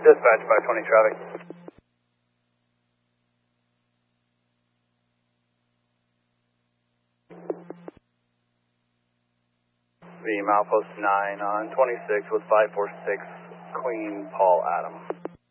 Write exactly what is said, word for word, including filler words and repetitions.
Dispatch five twenty traffic. The milepost nine on twenty-six with five four six Queen Paul Adam.